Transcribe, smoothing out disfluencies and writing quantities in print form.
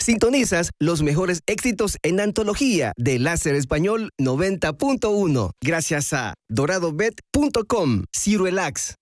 Sintonizas los mejores éxitos en antología de Láser Español 90.1. Gracias a doradobet.com, Cirelax,